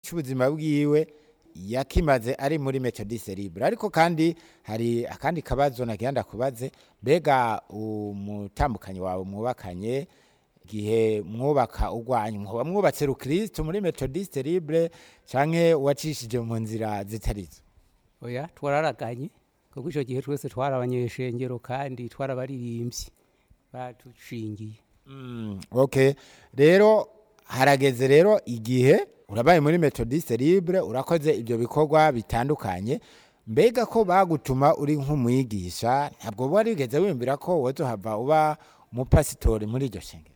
c'ubuzima bwiwe yakimaze ari muri Methodiste Libre. Ariko kandi hari akandi kabazo nagenda kubaze, mbega umutambukanyi wawe mwubakanye gihe mwubaka ugwanyu mwoba mwubatse rukristo muri Methodiste Libre canke wacishije mu nzira zitarizo? Oya, twararaganye kuko ico gihe twese twarabanyeshengero kandi twarabaririmbyi batushingiye. Okay, rero harageze rero igihe urabaye muri Methodiste Libre, urakoze ibyo bikorwa bitandukanye, mbega ko bagutuma uri nk'umwigisha ntabwo warigeze wiyumvira ko wozohava uba umupasitori muri iryo shengero?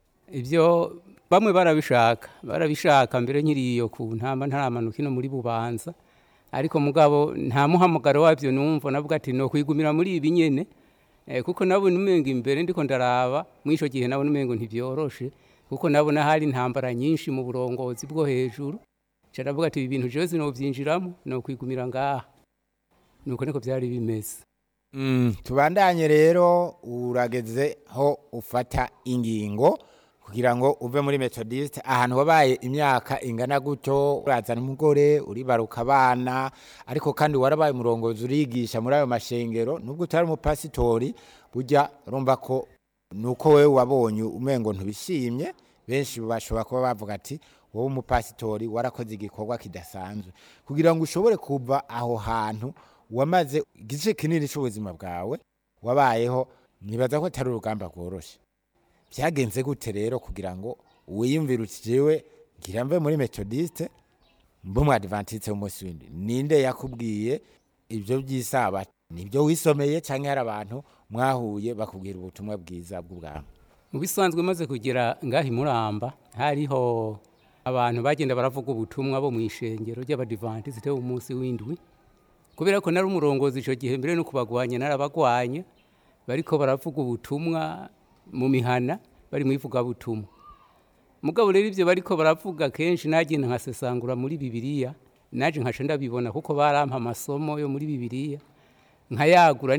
Ibyo bamwe barabishaka mbere nkiriyo ku ntamba ntaramanuka ino muri Bubanza, ariko mugabo nta muhamagaro wabyo numva, navuga ati no kwigumira muri ibi nyene, kuko nabo numenga imbere ndiko ndaraba mwisho gihe nabo numengo ntivyoroshe, kuko nabona hari intambara nyinshi mu burongozi bwo hejuru. Caravuga ati ibi bintu jewe no byinjiramo no kwigumira ngaha, nuko niko byari bimeze. Tubandanye rero, urageze ho ufata ingingo kugira ngo uve muri Methodiste. Ahantu wabaye imyaka ingana gutyo, urazana umugore, uribaruka abana, ariko kandi warabaye umurongozi urigisha muri ayo mashengero. Nubwo utari umupasitori, burya urumva ko nuko wewe wabonye umengo ntubishimye, benshi bashobora kuba bavuga ati wowe umupasitori warakoze igikorwa kidasanzwe. Kugira ngo ushobore kuva aho hantu wamaze igice kinini cy'ubuzima bwawe wabayeho, nibaza ko atari urugamba rworoshe. Byagenze gute rero kugira ngo wiyumvire uti jewe ngira mve muri Methodiste mbe mu Adventiste w'umunsi w'indwi? Ninde yakubwiye ibyo by'Isabato? Nibyo wisomeye canke hari abantu mwahuye bakubwira ubutumwa bwiza bw'ubwami? Mu bisanzwe maze kugira ngahi Muramba, hariho abantu bagenda baravuga ubutumwa bo mu ishengero ry'Abadventiste w'umunsi w'indwi, kubera ko nari umurongozi ico gihe mbere no kubagwanya narabagwanya, bariko baravuga ubutumwa mu mihana bari mu ivuga butumwa. Mugabo rero ivyo bariko baravuga kenshi nagenda nkasesangura muri Bibiliya, naje nkaca ndabibona kuko barampa amasomo yo muri Bibiliya, nkayagura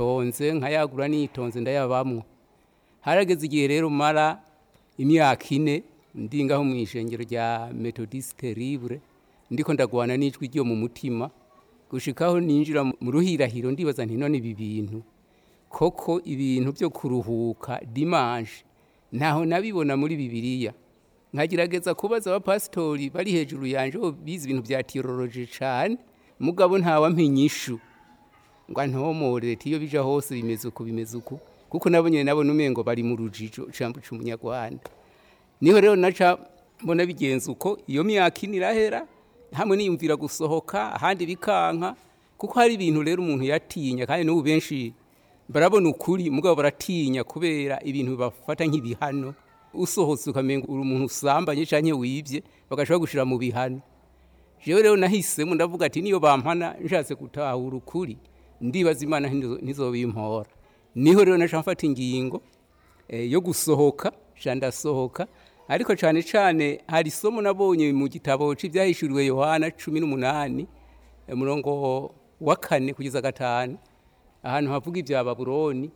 nitonze ndayabamwo. Harageze igihe rero mara imyaka 4 ndingaho mu ishengero rya Methodiste Libre, ndiko ndagwana n'ijwi ryo mu mutima, gushikaho ninjira mu ruhirahiro ndibaza nti none ibi bintu koko ibintu byo kuruhuka dimanche naho nabibona muri Bibiliya. Nkagerageza kubaza abapasitori bari hejuru yanje bize ibintu bya theology cyane, mugabo ntawampinyishu ngo ntomore tiyo bija hose bimeze uko, kuko nabonye nabo numengo bari mu rujijo cambu c'umunyarwanda. Niho rero naca mbona bigenze uko, iyo myaka 4 irahera, hamwe niyumvira gusohoka ahandi bikanka, kuko hari ibintu rero umuntu yatinya, kandi n'ubu benshi barabona ukuri mugabo baratinya kubera ibintu bafata nk'ibihano. Usohotse ukamenga uri umuntu usambanye canke wibye, bagashobora gushira mu bihano. Jewe rero nahisemo ndavuga ati niyo bampana nshatse gutahura ukuri, ndibaza Imana ntizobimpora. Niho rero naca mfata ingingo yo gusohoka, ndasohoka. Ariko cane hari somo nabonye mu gitabo c'ivyahishuriwe Yohana 18 umurongo wa 4 kugeza 5, ahantu havuga ibya Babuloni.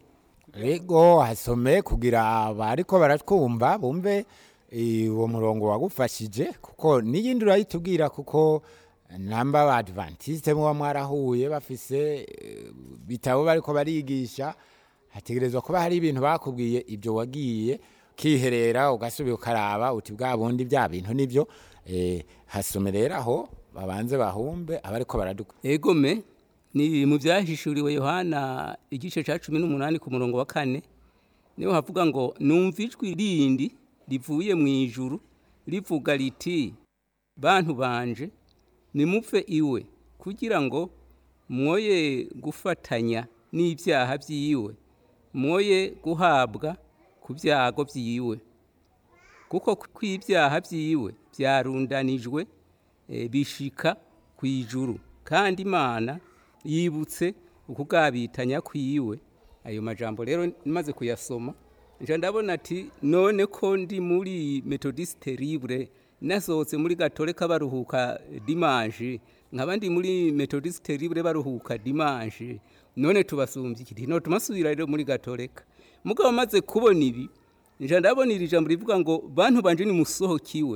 Ego hasome kugira bariko baratwumva bumve uwo murongo wagufashije, kuko niyindi urayitubwira, kuko namba ba Adventiste mu mwarahuye bafise bitabo bariko barigisha, hategerezwa kuba hari ibintu bakubwiye ibyo wagiye kiherera ugasubira ukaraba uti bwa bundi bya bintu nibyo. Hasomerera aho babanze bahumbe abariko baraduka. Ego me ni mu byahishuriwe Yohana igice ca 18 ku murongo wa 4, niho havuga ngo numva ijwi rindi rivuye mu ijuru rivuga riti, bantu banje nimupfe iwe kugira ngo mwoye gufatanya n'ibyaha byiwe, mwoye guhabwa ku byago byiwe, kuko kw'ibyaha byiwe byarundanijwe bishika ku ijuru, kandi Imana yibutse ukugabitanya kwiwe. Ayo majambo rero nimaze kuyasoma nje ndabona ati none ko ndi muri Methodiste Libre, nasohotse muri Gatolika baruhuka dimanche, nkabandi muri Methodiste Libre baruhuka dimanche, none tubasumbye iki? No tumasubira rero muri Gatolika. Mugabo maze kubona ibi nje ndabona iri jambo rivuga ngo bantu banje ni musohokiwe,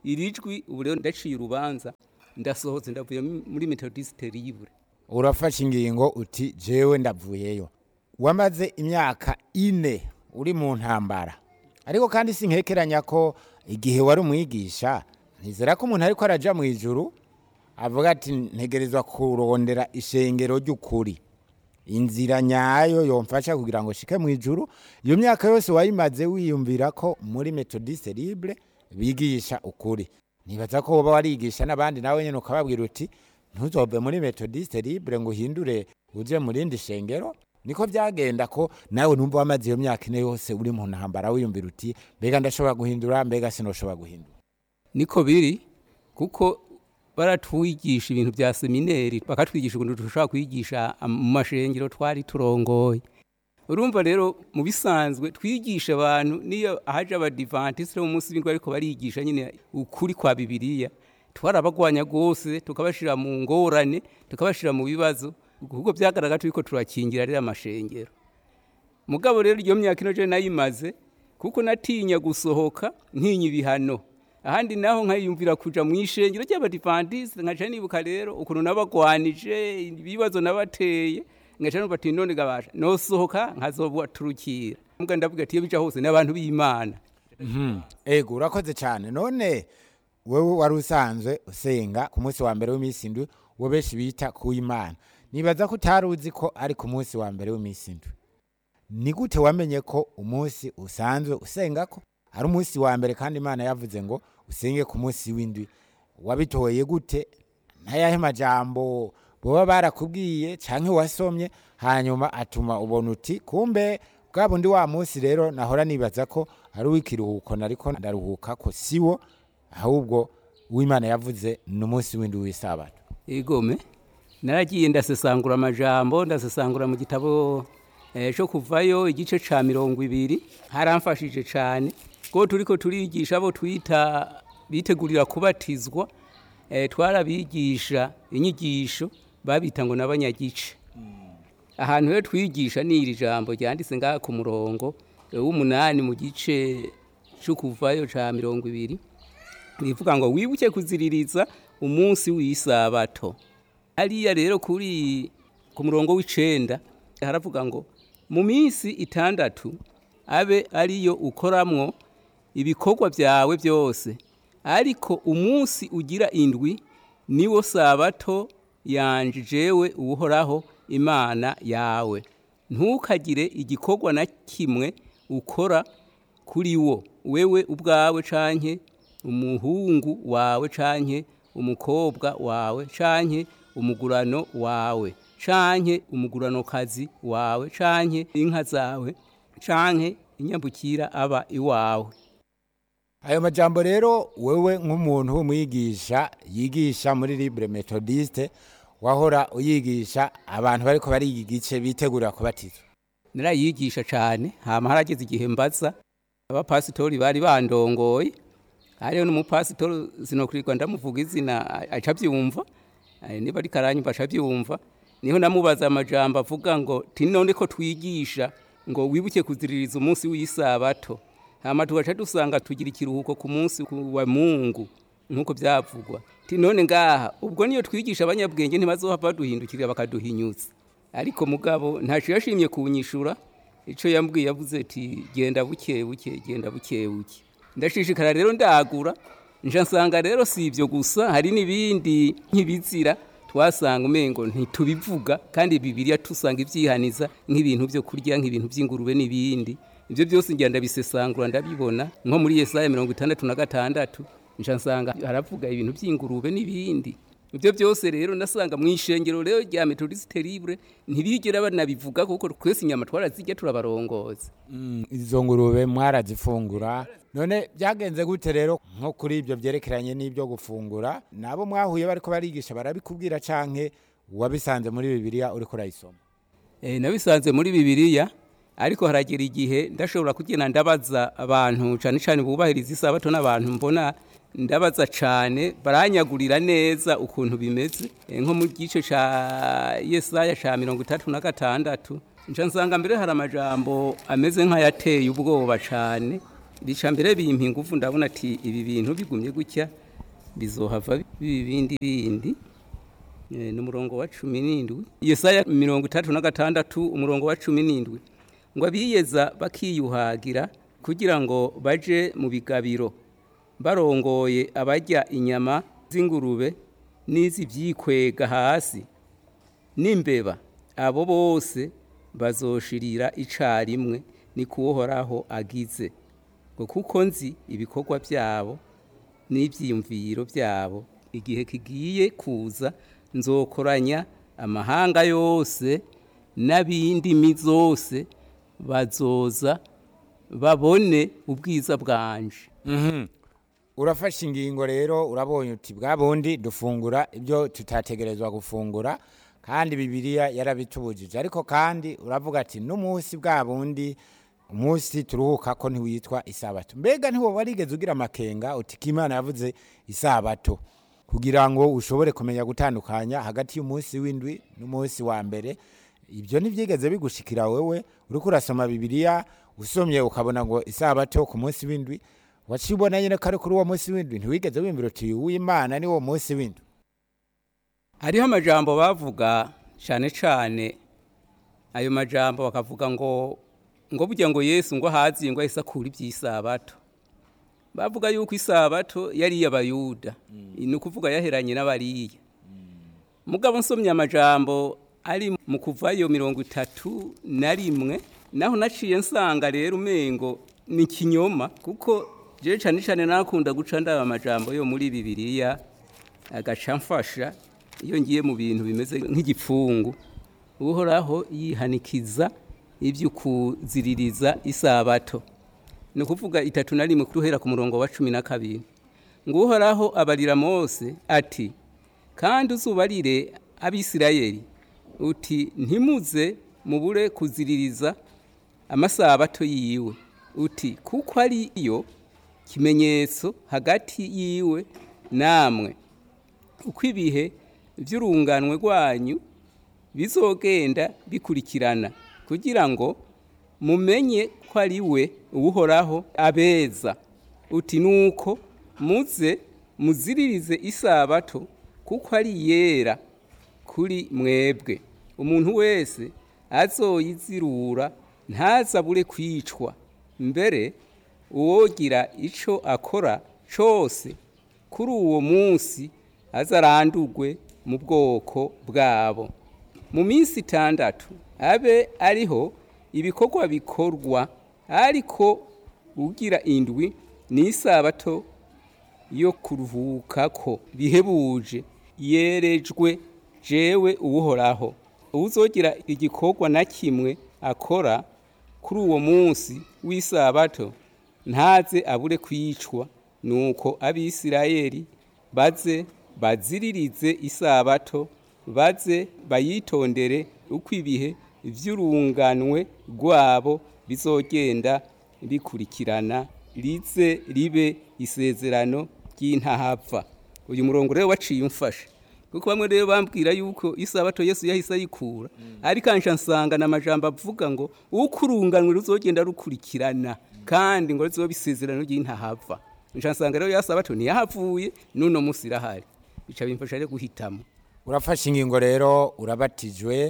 irijwi ubu rero ndaciye urubanza ndasohotse ndavuye muri Methodiste Libre. urafashe ingingo uti jewe ndavuyeyo. Wamaze imyaka 4 uri mu ntambara, ariko kandi sinkekeranya ko igihe wari umwigisha nizera ko umuntu ariko araja mu ijuru avuga ati ntegerezwa kurondera ishengero ry'ukuri, inzira nyayo yomfasha kugira ngo shike mu ijuru. Iyo myaka yose wayimaze wiyumvira ko muri Methodiste Libre bigisha ukuri, nibaza ko woba warigisha n'abandi nawe nyene ukababwira uti ntuzove muri Methodiste Libre ngo uhindure uje mu rindi shengero. Niko byagenda ko nawe numva wamaze iyo myaka 4 yose uri mu ntambara wiyumvira uti mbega ndashobora guhindura, mbega sinoshobora guhindura. Niko biri, kuko baratwigisha ibintu bya seminari, bakatwigisha ukuntu dushobora kwigisha mu mashengero twari turongoye. Urumva rero mu bisanzwe twigisha abantu niyo ahaje abadivantiste mu munsi w'indwi ariko barigisha nyine ukuri kwa Bibiliya, twarabagwanya gose tukabashira mu ngorane, tukabashira mu bibazo, kuko byagaragara turiko turakingira rero amashengero. Mugabo rero iyo myaka ino je nayimaze, kuko natinya gusohoka ntinya ibihano. Ahandi naho nkayumvira kuja mu ishengero ry'abadivantiste, nkaca nibuka rero ukuntu nabagwanije ibibazo nabateye, ngaca numva ati none gabasha nosohoka nkazobaturukira. Mbwa ndavuga ati iyo bija hose n'abantu b'Imana. Ego urakoze cyane. None wewe wari usanzwe usenga ku munsi wa mbere w'imisi indwi, wo beshi bita ku Imana. Nibaza ko utaruzi ko ari ku munsi wa mbere w'imisi indwi. Ni gute wamenye ko umunsi usanzwe usenga ko ari umunsi wa mbere kandi Imana yavuze ngo usenge ku munsi w'indwi? Wabitoye gute? Ntayahe majambo boba barakubwiye canke wasomye hanyuma atuma ubona uti kumbe bwa bundi wa munsi rero nahora nibaza ko ari w'ikiruhuko nariko ndaruhuka ko siwo, ahubwo uw'Imana yavuze n'umunsi w'indwi w'isabato? Igome naragiye ndasesangura amajambo, ndasesangura mu gitabo cyo kuvayo igice ca 20, haramfashije cyane ko turiko turigisha abo twita bitegurira kubatizwa. Twarabigisha inyigisho babita ngo n'abanyagice. Ahantu rero twigisha ni iri jambo ryanditse ngaha ku murongo w'8 mu gice cyo kuvayo ca 20, bivuga ngo wibuke kuziririza umunsi w'isabato. Hariya rero kuri ku murongo w'9 haravuga ngo mu minsi 6 abe ariyo ukoramwo ibikorwa byawe byose, ariko umunsi ugira indwi niwo sabato yanje jewe uhoraho Imana yawe. Ntukagire igikorwa na kimwe ukora kuri wo, wewe ubwawe canke umuhungu wawe canke umukobwa wawe canke umugurano wawe canke umuguranokazi wawe canke inka zawe canke inyambukira aba iwawe. Ayo majambo rero wewe nk'umuntu w'umwigisha yigisha muri Libre Methodiste, wahora uyigisha abantu bariko bariga igice bitegurira kubatizwa? Narayigisha cyane, hama harageze igihe mbaza abapasitori bari bandongoye, hariho n'umupasitori sinokurirwa ndamuvuga izina aca byumva, niba ari karanyumva aca byumva. Niho namubaza amajambo avuga ngo tinone ko twigisha ngo wibuke kuziririza umunsi w'isabato, hama tugaca dusanga tugira ikiruhuko ku munsi wa Mungu nkuko byavugwa. Tinone ngaha ubwo niyo twigisha abanyabwenge ntibazohava duhindukirira bakaduhinyutsa. Ariko mugabo ntaco yashimye kunyishura, ico yambwiye yavuze ati genda buke buke, genda buke buke. Ndashishikara rero ndagura, nje nsanga rero si ivyo gusa, hari nibindi nk'ibizira twasanga umengo ntitubivuga, kandi Bibiliya tusanga ivyihaniza nk'ibintu byo kurya, nk'ibintu by'ingurube n'ibindi. Ibyo byose ngenda bisesangura ndabibona, nko muri Yesaya 66 nje nsanga haravuga ibintu by'ingurube n'ibindi. Ibyo byose rero nasanga mu ishengero rero rya Methodiste Libre ntibigera banabivuga, kuko twese inyama twarazijya turabarongoza. Izo ngurube mwarazifungura. None byagenze gute rero nko kuri ibyo byerekeranye n'ibyo gufungura? Nabo mwahuye bariko barigisha barabikubwira canke wabisanze muri Bibiliya uriko urayisoma? Nabisanze muri Bibiliya, ariko haragera igihe ndashobora kugenda ndabaza abantu cyane cyane bubahiriza isabato n'abantu mbona ndabaza cyane baranyagurira neza ukuntu bimeze. Nko mu gice ca Yesaya ca 36 nje nsanga mbere hari amajambo ameze nk'ayateye ubwoba cyane, bica mbere bimpa ingufu ndabona ati ibi bintu bigumye gutya bizohava bibindi bindi. N'umurongo wa 17 Yesaya 36 umurongo wa 17 ngo abiyeza bakiyuhagira kugira ngo baje mu bigabiro barongoye abajya inyama z'ingurube n'izivyikwega hasi n'imbeba abo bose bazoshirira icarimwe ni kuhoraho agize ngo kuko nzi ibikorwa byabo n'ivyiyumviro byabo igihe kigiye kuza nzokoranya amahanga yose n'abindi mizose bazoza babone ubwiza bwanje. Urafashe ingingo rero urabonye uti bwabundi dufungura ibyo tutategerezwa gufungura kandi Bibiliya yarabitubujije ariko kandi uravuga ati n'umunsi bwabundi umunsi turuhuka ko ntiwitwa isabato. Mbega ntiwo warigeze ugira amakenga uti Imana yavuze isabato kugira ngo ushobore kumenya gutandukanya hagati y'umunsi w'indwi n'umunsi wa mbere? Ibyo ntibyigeze bigushikira wewe uriko urasoma Bibiliya usomye ukabona ngo isabato ku munsi w'indwi wacibona nyine kare kuri uwo munsi w'indwi ntiwigeze wimvira uti w'Imana ni wo munsi w'indwi? Hariho amajambo bavuga cyane cyane ayo majambo bakavuga ngo burya ngo Yesu ngo haziye ngo ahise iby'isabato. Bavuga yuko isabato yari y'abayuda ni ukuvuga yaheranye n'abariya. Mugabo nsomye amajambo ari mu kuvayo 31 naho naciye nsanga rero umengo ni kinyoma kuko je cyane cyane nakunda guca ndaba amajambo yo muri Bibiliya agaca mfasha iyo ngiye mu bintu bimeze nk'igipfungu. Uhoraho yihanikiza ibyo kuziririza isabato ni ukuvuga 31 kuruhera ku murongo wa 12 ngo Uhoraho abarira Mose ati kandi uzubarire Abisirayeli uti ntimuze mubure kuziririza amasabato yiwe uti kuko ari yo kimenyetso hagati yiwe namwe uko ibihe by'urunganwe rwanyu bizogenda bikurikirana kugira ngo mumenye ko ari we Uhoraho abeza uti nuko muze muziririze isabato kuko ari yera kuri mwebwe umuntu wese azoyizirura ntazabure kwicwa mbere uwogira ico akora cyose kuri uwo munsi azarandurwe mu bwoko bwabo mu minsi 6 abe ariho ibikorwa bikorwa ariko ugira indwi ni isabato yo kuruhuka ko bihebuje yerejwe jewe Uhoraho. Uzogira igikorwa na kimwe akora kuri uwo munsi w'isabato ntaze abure kwicwa nuko Abisirayeli baze baziririze isabato baze bayitondere uko ibihe vy'urunganwe rwabo bizogenda bikurikirana rize ribe isezerano ry'intahava. Uyu murongo rero waciye umfashe kuko bamwe rero bambwira yuko isabato Yesu yahise ayikura ariko ansha nsanga n'amajambo avuga ngo uko urunganwe ruzogenda rukurikirana kandi ngo rizobe isezerano ry'intahava. Ansha nsanga rero yasabato ntiyahavuye nuno musi irahari bica bimfasha rero guhitamo. Urafashe ingingo rero urabatijwe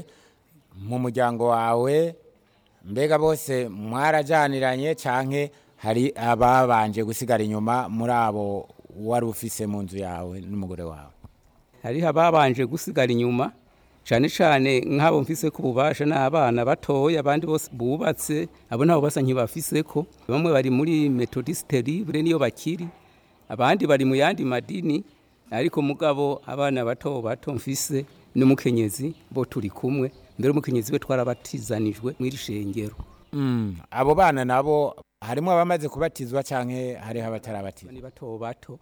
mu muryango wawe mbega bose mwarajaniranye canke hari ababanje gusigara inyuma muri abo wari ufise mu nzu yawe n'umugore wawe? Hari ababanje gusigara inyuma cyane cyane nk'abo mfise ko bubasha n'abana batoya abandi bose bubatse abo nabo basa nk'ibafise ko bamwe bari muri Methodiste Libre niyo bakiri abandi bari mu yandi madini ariko mugabo abana bato mfise n'umukenyezi bo turi kumwe mbere umukenyezi we twarabatizanijwe muri shengero. Abo bana nabo harimo abamaze kubatizwa canke hari abatarabatizwa? Ni bato.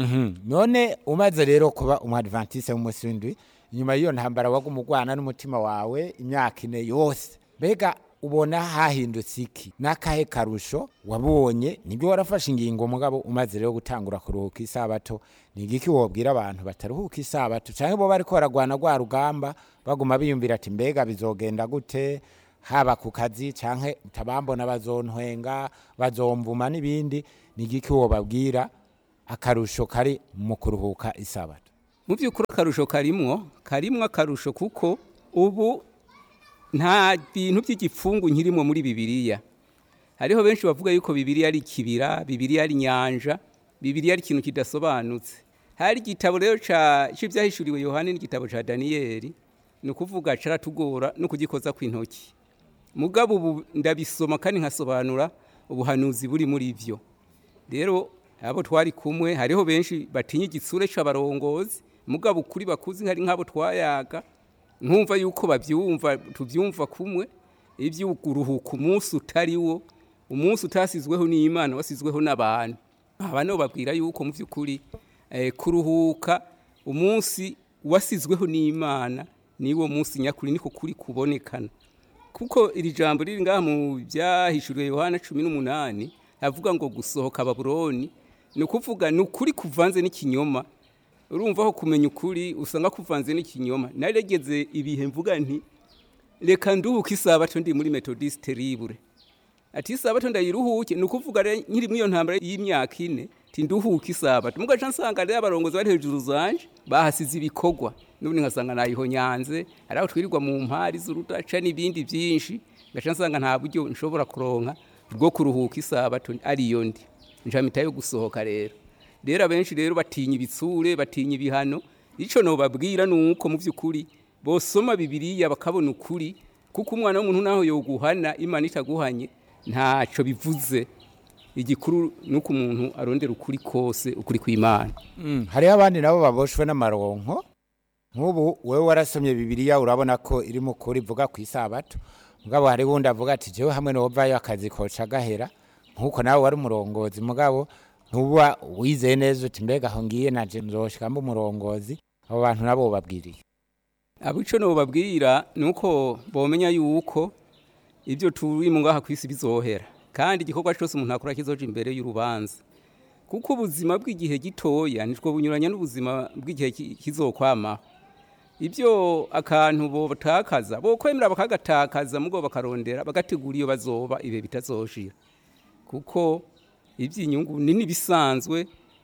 None umaze rero kuba umadventiste w'umunsi w'indwi inyuma y'iyo ntambara wagumugwana n'umutima wawe imyaka 4 yose mbega ubona hahindutse iki nakahe karusho wabonye? Nibyo warafashe ingingo mugabo umaze rero gutangura kuruhuka isabato ni igiki wobwira abantu bataruhuka isabato canke bo bariko baragwana rwa rugamba baguma biyumvira ati mbega bizogenda gute haba ku kazi canke utabambona bazontwenga bazomvuma n'ibindi ni igiki wobabwira akarusho kari mu kuruhuka isabato? mu by'ukuri akarusho karimwo akarusho kuko ubu nta bintu by'igipfungu nkirimo muri Bibiliya. Hariho benshi bavuga yuko Bibiliya ari kibira, Bibiliya ari nyanja, Bibiliya ari ikintu kidasobanutse. Hari igitabo rero cy'ibyahishuriwe Yohana n'igitabo ca Daniyeli, ni ukuvuga caratugora no kugikoza kw'intoki. Mugabo ubu ndabisoma kandi nkasobanura ubuhanuzi buri muri ivyo. Rero abo twari kumwe hariho benshi batinya igitsure c'abarongozi, mugabo kuri bakuzi hari nk'abo twayaga nkumva yuko bavyumva tuvyumva kumwe ivyo uruhuka umunsi utariwo, umunsi utasizweho n'Imana wasizweho n'abantu. Abano babwira yuko mu vy'ukuri kuruhuka umunsi wasizweho n'Imana niwo munsi nyakuri niko kuri kubonekana. Kuko iri jambo riri ngaha mu byahishuriwe Yohana 18 avuga ngo gusohoka Babuloni, ni ukuvuga ni ukuri kuvanze n'ikinyoma. Urumva aho kumenya ukuri usanga kuvanze n'ikinyoma. Naregeze ibihe mvuga nti reka nduhuke isabato ndi muri Methodiste libre. Ati isabato ndayiruhuke, ni ukuvuga nkiri muri iyo ntambara y'imyaka 4 ti nduhuke isabato. Mugaca nsanga rero abarongozi bari hejuru zanje bahasize ibikorwa. Nubundi nkasanga nayihonyanze, araho twirirwa mu mpari z'urudaca n'ibindi byinshi. Gaca nsanga nta buryo nshobora kuronka bwo kuruhuka isabato ariyo ndi. Njamita yo gusohoka rero. Rero abenshi rero batinya ibitsure, batinya ibihano. Ico no babwira nuko mu vy'ukuri bosoma Bibiliya bakabona ukuri, kuko umwana w'umuntu naho yoguhana Imana itaguhanye ntaco bivuze. Igikuru nuko umuntu arondera ukuri kose, ukuri kw'Imana. Hariho abandi nabo baboshwe n'amaronko. Nk'ubu wewe warasomye Bibiliya urabona ko iri mu kuri vuga ku isabato, mugabo hari wundi avuga ati jewe hamwe novayo akazi koca gahera, nkuko nawe wari umurongozi mugabo ntuba wizeye neza uti mbega aho ngiye naje nzoshika mbu umurongozi. Abo bantu nabo babwiriye abo ico no babwira nuko bomenya yuko ibyo turi mu ngaha kwisi bizohera, kandi igikorwa cyose umuntu akora kizoje imbere y'urubanza, kuko ubuzima bw'igihe gitoya nitwo bunyuranya n'ubuzima bw'igihe kizokwama. Ibyo akantu bo batakaza bo kwemera bakagatakaza mugo bakarondera bagategura iyo bazoba ibe bitazoshira, kuko iby'inyungu nini bisanzwe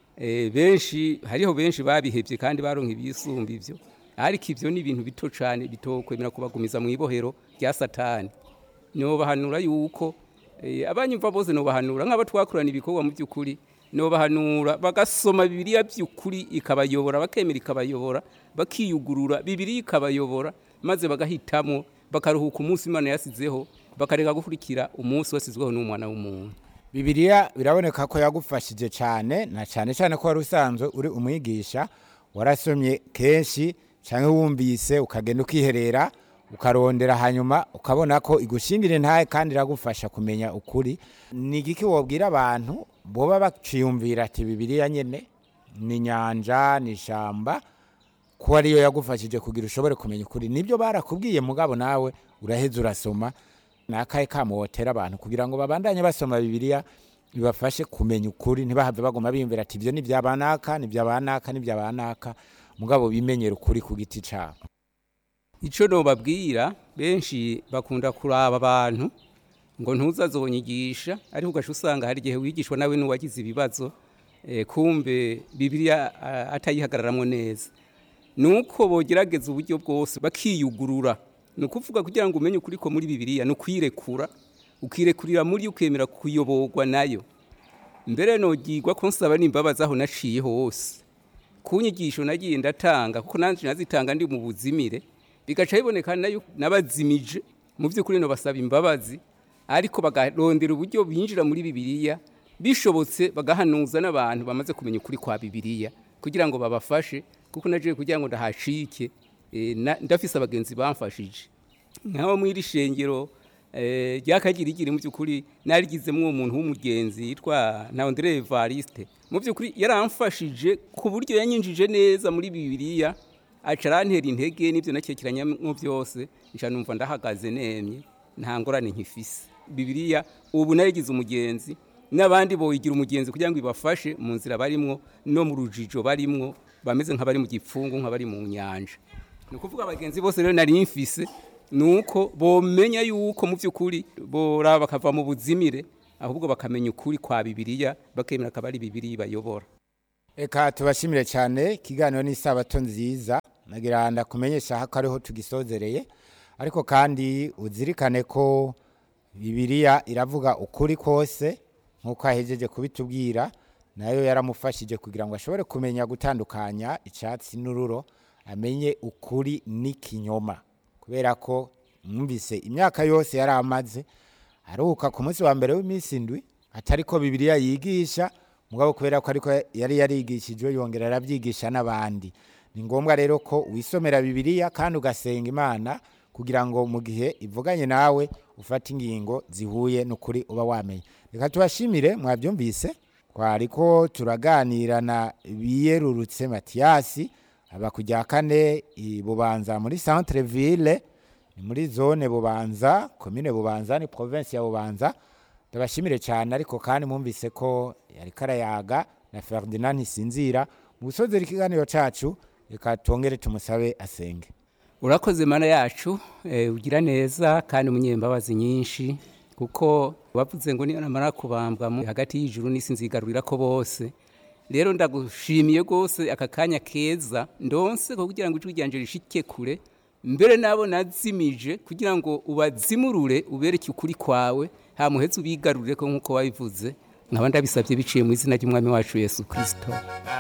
benshi hariho benshi babihebye kandi baronka ibisumba ivyo, ariko ivyo ni ibintu bito cyane bitokwemera kubagumiza mu ibohero rya Satani. No bahanura yuko abanyumva bose no bahanura nk'aba twakurana ibikorwa mu by'ukuri, no bahanura bagasoma Bibiliya by'ukuri ikabayobora, bakemera ikabayobora, bakiyugurura Bibiliya ikabayobora, maze bagahitamo bakaruhuka umunsi Imana yasizeho, bakareka gukurikira umunsi wasizweho n'umwana w'umuntu. Bibiliya biraboneka ko yagufashije cyane, na cyane cyane ko wari usanzwe uri umwigisha, warasomye kenshi cyangwa wumvise ukagenda ukiherera ukarondera, hanyuma ukabona ko igushingire ntaye kandi iragufasha kumenya ukuri. Ni igiki wobwira abantu boba baciyumvira ati Bibiliya nyene ni nyanja ni shamba, ko ariyo yagufashije kugira ushobore kumenya ukuri? Nibyo barakubwiye mugabo nawe uraheza urasoma, nakaye kamotera abantu kugira ngo babandanye basoma Bibiliya bibafashe kumenya ukuri, ntibahave bagoma biyumvira ati ivyo ni byabanaka ni byabanaka ni byabanaka, mugabo bimenyera ukuri ku giti cabo. Ico no babwira benshi bakunda kuraba abantu ngo ntuzazonyigisha, ariko ugasha usanga hari igihe wigishwa nawe n'uwagize ibibazo kumbe Bibiliya atayihagararamwo neza. Nuko bogerageza uburyo bwose bakiyugurura, nukuvuga kugira ngo umenye ukuri ko muri Bibiliya no kwirekura, ukirekurira muri ukemera kuyoborwa nayo. Mbere no gigwa ko nsaba n'imbabazi aho naciye hose, kunyigisho nagiye ndatanga kuko nanje nazitanga ndi mu buzimire, bigaca biboneka nayo nabazimije. Mu by'ukuri no basaba imbabazi, ariko bagarondera uburyo binjira muri Bibiliya, bishobotse bagahanuza n'abantu bamaze kumenya ukuri kwa Bibiliya kugira ngo babafashe, kuko naje kugira ngo ndahashike ndafise abagenzi bamfashije. Nkaho muri shengero ryakagirigiri mu by'ukuri narigizemwe umuntu w'umugenzi yitwa na André Evariste, mu by'ukuri yaramfashije ku buryo yanyinjije neza muri Bibiliya, acarantera intege n'ibyo nakekiranya mu byose, nca numva ndahagaze nemye nta ngorane nkifise. Bibiliya ubu narigize umugenzi, n'abandi boyigira umugenzi kugira ngo ibafashe mu nzira barimwo no mu rujijo barimwo, bameze nk'abari mu gipfungu nk'abari mu nyanja. Nukuvuga abagenzi bose rero nari mfise nuko bomenya yuko mu by'ukuri bora bakava mu buzimire ahubwo bakamenya ukuri kwa Bibiliya bakemera akaba ari Bibiliya bayobora. Eka tubashimire cyane ikiganiro n'isabato nziza nagira ndakumenyesha hako ariho tugisozereye ariko kandi uzirikane ko Bibiliya iravuga ukuri kose nkuko ahejeje kubitubwira nayo yaramufashije kugira ngo ashobore kumenya gutandukanya icyatsi n'ururo amenye ukuri n'ikinyoma kubera ko mwumvise imyaka yose yaramaze aruka ku munsi wa mbere w'iminsi indwi atari ko Bibiliya yigisha mugabo kubera ko ariko yari yarigishijwe yongera arabyigisha n'abandi ni ngombwa rero ko wisomera Bibiliya kandi ugasenga Imana kugira ngo mu gihe ivuganye nawe ufate ingingo zihuye n'ukuri uba wamenye. Reka tubashimire mwabyumvise twariko turaganira na Biyerurutse Mathias aba kujya kane Bubanza muri Centre Ville ni muri zone Bubanza commune Bubanza ni province ya Bubanza. Ndabashimire cyane ariko kandi mwumvise ko yari karayaga na Ferdinand Ntisinzira mu gusozera ikiganiro cacu reka tongere tumusabe asenge. Urakoze mana yacu ugira neza kandi umunyembabazi nyinshi kuko wavuze ngo ni namara kubambwa hagati y'ijuru n'isi nzigarurira ko bose rero ndagushimiye gose aka kanya keza ndonse ko kugira ngo ijwi ryanje rishike kure mbere nabo nazimije kugira ngo ubazimurure ubereke ukuri kwawe hamuheze ubigarurire ko nkuko wabivuze nkaba ndabisabye biciye mu izina ry'umwami wacu Yesu Kristo.